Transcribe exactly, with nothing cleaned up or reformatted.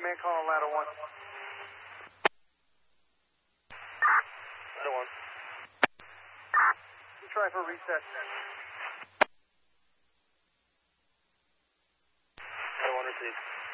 man calling ladder one. Ladder one. You try for reset. Ladder one received.